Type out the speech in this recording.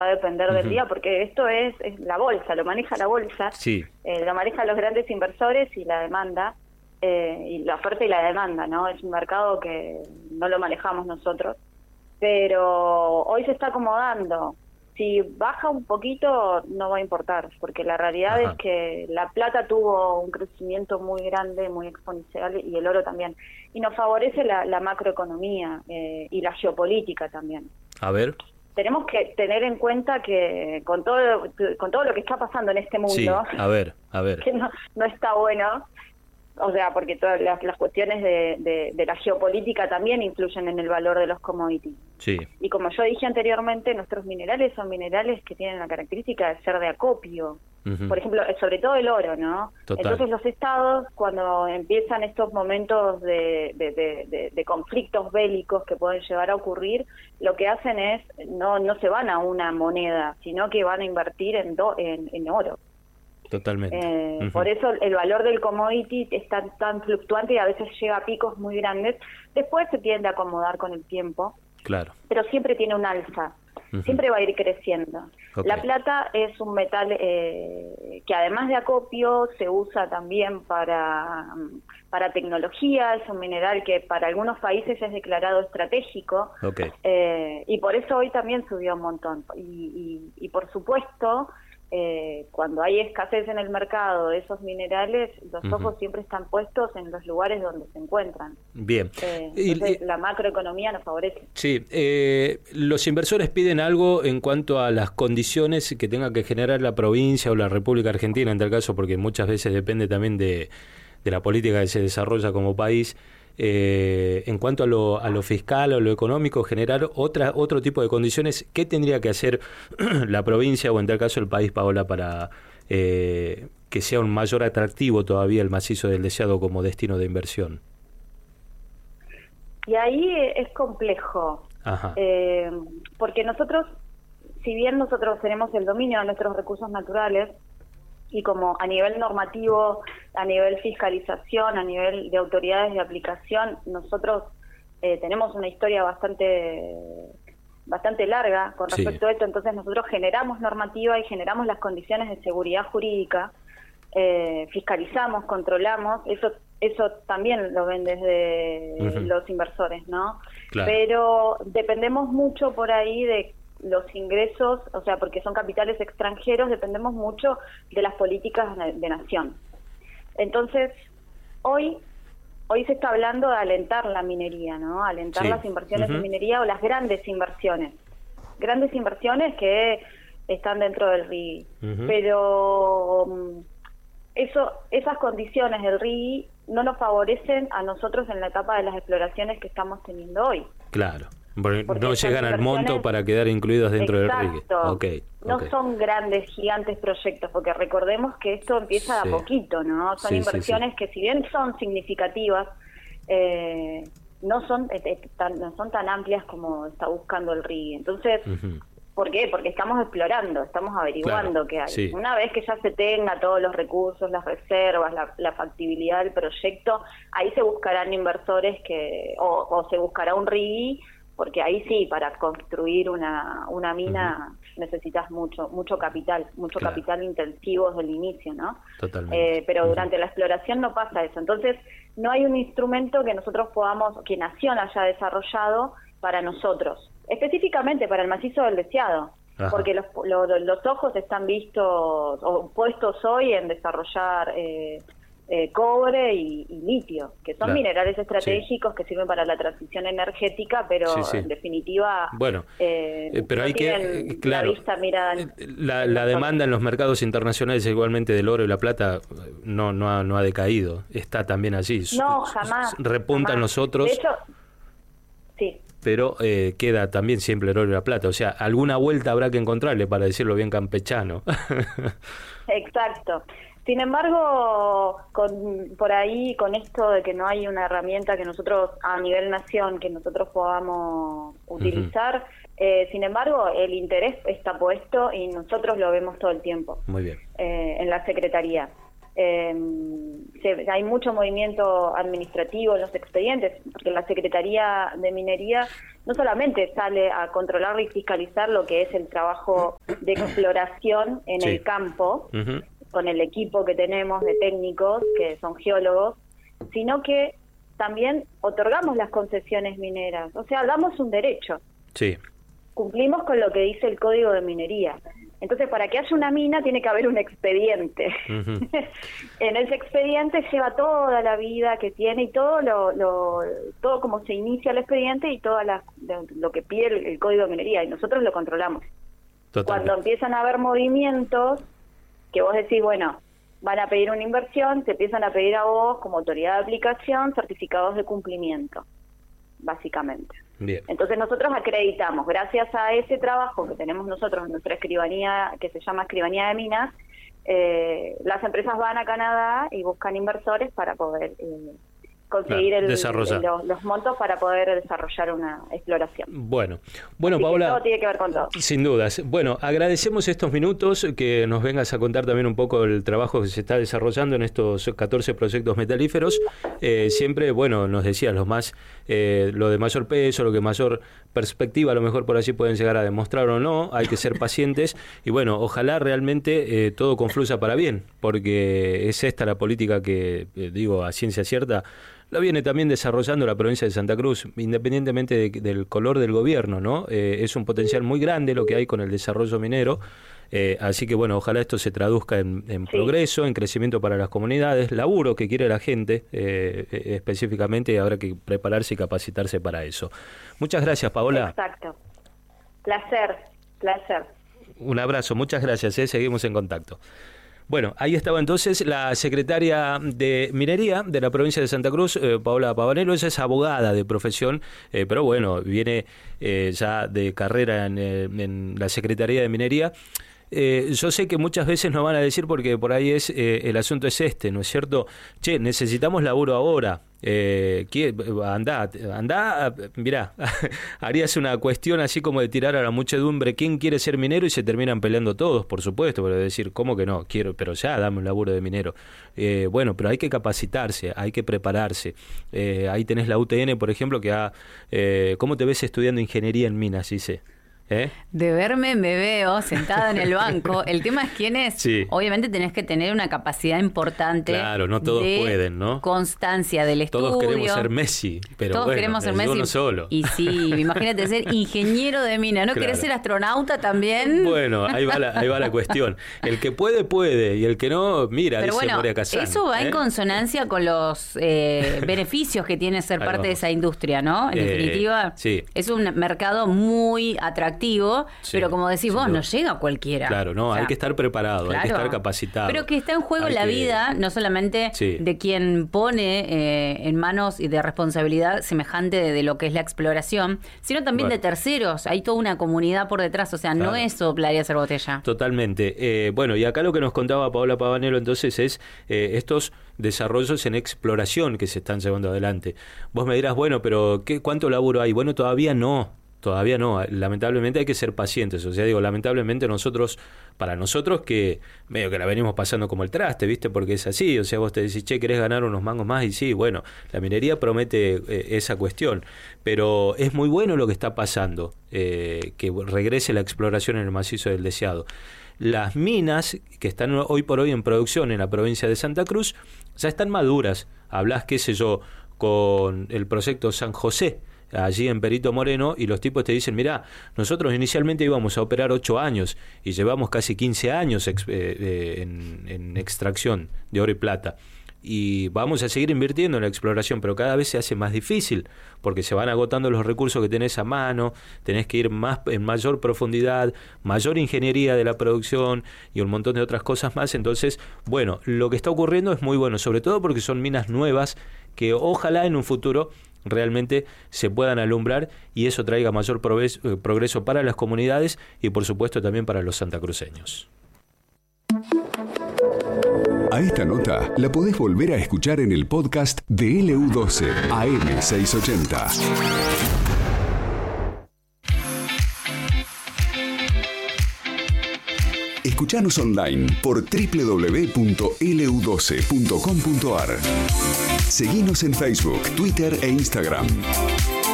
va a depender del día, porque esto es la bolsa, lo maneja la bolsa, Sí. Lo manejan los grandes inversores y la demanda, y la oferta y la demanda, ¿no? Es un mercado que no lo manejamos nosotros, pero hoy se está acomodando. Si baja un poquito no va a importar, porque la realidad Ajá. es que la plata tuvo un crecimiento muy grande, muy exponencial, y el oro también. Y nos favorece la macroeconomía y la geopolítica también. A ver. Tenemos que tener en cuenta que con todo lo que está pasando en este Sí, mundo, a ver. que no está bueno, o sea, porque todas las cuestiones de la geopolítica también influyen en el valor de los commodities. Sí. Y como yo dije anteriormente, nuestros minerales son minerales que tienen la característica de ser de acopio. Por ejemplo, sobre todo el oro, ¿no? Total. Entonces los estados, cuando empiezan estos momentos de conflictos bélicos que pueden llegar a ocurrir, lo que hacen es, no se van a una moneda, sino que van a invertir en oro. Totalmente. Por eso el valor del commodity es tan fluctuante y a veces llega a picos muy grandes. Después se tiende a acomodar con el tiempo. Claro. Pero siempre tiene un alza, siempre va a ir creciendo. Okay. La plata es un metal que además de acopio se usa también para tecnología, es un mineral que para algunos países es declarado estratégico, Okay. Y por eso hoy también subió un montón. Y por supuesto, cuando hay escasez en el mercado de esos minerales, los ojos siempre están puestos en los lugares donde se encuentran. Bien. Entonces la macroeconomía nos favorece. Sí, los inversores piden algo en cuanto a las condiciones que tenga que generar la provincia o la República Argentina, en tal caso, porque muchas veces depende también de la política que se desarrolla como país. En cuanto a lo fiscal o lo económico, generar otro tipo de condiciones. ¿Qué tendría que hacer la provincia o en tal caso el país, Paola, para que sea un mayor atractivo todavía el macizo del Deseado como destino de inversión? Y ahí es complejo, porque nosotros, si bien nosotros tenemos el dominio de nuestros recursos naturales, y como a nivel normativo, a nivel fiscalización, a nivel de autoridades de aplicación, nosotros tenemos una historia bastante larga con respecto a esto. Entonces nosotros generamos normativa y generamos las condiciones de seguridad jurídica, fiscalizamos, controlamos, eso también lo ven desde los inversores, ¿no? Claro. Pero dependemos mucho por ahí de los ingresos, o sea, porque son capitales extranjeros, dependemos mucho de las políticas de nación. Entonces, hoy se está hablando de alentar la minería, ¿no? Alentar las inversiones en minería o las grandes inversiones que están dentro del RIGI. Pero esas condiciones del RIGI no nos favorecen a nosotros en la etapa de las exploraciones que estamos teniendo hoy. Claro. Porque no llegan al monto para quedar incluidos dentro del RIGI. No son grandes, gigantes proyectos, porque recordemos que esto empieza de a poquito, ¿no? Son inversiones que si bien son significativas, no son tan amplias como está buscando el RIGI. Entonces, ¿por qué? Porque estamos explorando, estamos averiguando qué hay. Una vez que ya se tenga todos los recursos, las reservas, la factibilidad del proyecto, ahí se buscarán inversores o se buscará un RIGI, porque ahí sí, para construir una mina necesitas mucho capital, capital intensivo desde el inicio, ¿no? Totalmente. Pero durante la exploración no pasa eso. Entonces, no hay un instrumento que nosotros que Nación haya desarrollado para nosotros, específicamente para el macizo del Deseado, porque los ojos están puestos hoy en desarrollar cobre y litio, que son minerales estratégicos que sirven para la transición energética, pero en definitiva pero no hay tienen la vista mirada la demanda en los mercados internacionales igualmente del oro y la plata no ha decaído, está también allí. No, jamás. Repuntan jamás. los otros. De hecho, sí. Pero queda también siempre el oro y la plata. O sea, alguna vuelta habrá que encontrarle, para decirlo bien campechano. Exacto. Sin embargo, por ahí, con esto de que no hay una herramienta que nosotros, a nivel nación, que nosotros podamos utilizar, sin embargo, el interés está puesto y nosotros lo vemos todo el tiempo. Muy bien. En la Secretaría. hay mucho movimiento administrativo en los expedientes, porque la Secretaría de Minería no solamente sale a controlar y fiscalizar lo que es el trabajo de exploración en el campo, con el equipo que tenemos de técnicos, que son geólogos, sino que también otorgamos las concesiones mineras, o sea, damos un derecho. Sí. Cumplimos con lo que dice el Código de Minería. Entonces, para que haya una mina tiene que haber un expediente. En ese expediente lleva toda la vida que tiene y todo todo como se inicia el expediente y todo lo que pide el Código de Minería, y nosotros lo controlamos. Totalmente. Cuando empiezan a haber movimientos que vos decís, bueno, van a pedir una inversión, te empiezan a pedir a vos, como autoridad de aplicación, certificados de cumplimiento, básicamente. Bien. Entonces nosotros acreditamos, gracias a ese trabajo que tenemos nosotros en nuestra escribanía, que se llama Escribanía de Minas, las empresas van a Canadá y buscan inversores para poder conseguir los montos para poder desarrollar una exploración. Bueno, Paola, todo tiene que ver con todo. Sin dudas. Bueno, agradecemos estos minutos, que nos vengas a contar también un poco el trabajo que se está desarrollando en estos 14 proyectos metalíferos. Siempre, nos decías, lo de mayor peso, lo que mayor perspectiva, a lo mejor por allí pueden llegar a demostrar o no, hay que ser pacientes y ojalá realmente todo confluya para bien, porque es esta la política que, digo a ciencia cierta, la viene también desarrollando la provincia de Santa Cruz, independientemente del color del gobierno, ¿no? Es un potencial muy grande lo que hay con el desarrollo minero, así que ojalá esto se traduzca en progreso, en crecimiento para las comunidades, laburo que quiere la gente específicamente, y habrá que prepararse y capacitarse para eso. Muchas gracias, Paola. Exacto. Placer. Un abrazo, muchas gracias, seguimos en contacto. Bueno, ahí estaba entonces la secretaria de Minería de la provincia de Santa Cruz, Paola Pavanello. Ella es abogada de profesión, pero viene ya de carrera en la Secretaría de Minería. Yo sé que muchas veces nos van a decir, porque por ahí el asunto es ¿no es cierto? Che, necesitamos laburo ahora. Andá, mirá, harías una cuestión así como de tirar a la muchedumbre quién quiere ser minero, y se terminan peleando todos, por supuesto, pero decir, ¿cómo que no? Quiero, pero ya dame un laburo de minero. Pero hay que capacitarse, hay que prepararse. Ahí tenés la UTN, por ejemplo, que ¿cómo te ves estudiando ingeniería en minas? Dice. De verme me veo sentada en el banco. El tema es quién es. Sí. Obviamente tenés que tener una capacidad importante. Claro, no todos pueden, ¿no? Constancia del estudio. Todos queremos ser Messi, pero todos queremos ser Messi. Uno solo. Y sí, imagínate ser ingeniero de mina. ¿No querés ser astronauta también? Bueno, ahí va la cuestión. El que puede, y el que no, mira, pero dice Moria Kazan. Eso va en consonancia con los beneficios que tiene ser parte de esa industria, ¿no? En definitiva, es un mercado muy atractivo. Pero como decís vos, no llega a cualquiera. Claro, no, hay que estar preparado, hay que estar capacitado. Pero que está en juego la vida, no solamente de quien pone en manos y de responsabilidad semejante de lo que es la exploración, sino también de terceros. Hay toda una comunidad por detrás, o sea, no es soplar y hacer botella. Totalmente. Y acá lo que nos contaba Paola Pavanello entonces es estos desarrollos en exploración que se están llevando adelante. Vos me dirás, pero ¿cuánto laburo hay? Todavía no. Lamentablemente hay que ser pacientes, o sea, lamentablemente para nosotros que medio que la venimos pasando como el traste, ¿viste? Porque es así, o sea, vos te decís, ¿querés ganar unos mangos más? Y sí, la minería promete esa cuestión, pero es muy bueno lo que está pasando, que regrese la exploración en el macizo del Deseado. Las minas que están hoy por hoy en producción en la provincia de Santa Cruz ya están maduras. Hablás, con el proyecto San José, allí en Perito Moreno, y los tipos te dicen, mirá, nosotros inicialmente íbamos a operar 8 años y llevamos casi 15 años en extracción de oro y plata, y vamos a seguir invirtiendo en la exploración, pero cada vez se hace más difícil porque se van agotando los recursos que tenés a mano, tenés que ir en mayor profundidad, mayor ingeniería de la producción y un montón de otras cosas más. Entonces, lo que está ocurriendo es muy bueno, sobre todo porque son minas nuevas que ojalá en un futuro realmente se puedan alumbrar y eso traiga mayor progreso para las comunidades y por supuesto también para los santacruceños. A esta nota la podés volver a escuchar en el podcast de LU12 AM680. Escuchanos online por www.lu12.com.ar. Seguinos en Facebook, Twitter e Instagram.